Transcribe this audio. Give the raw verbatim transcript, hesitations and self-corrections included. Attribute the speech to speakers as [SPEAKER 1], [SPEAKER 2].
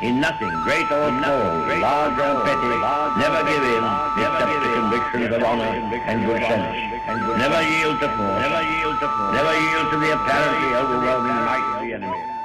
[SPEAKER 1] in nothing, great or small, large or petty, never give in except to convictions of honor and good sense. Never yield to force, never yield to force, never yield to the apparently overwhelming might of the enemy.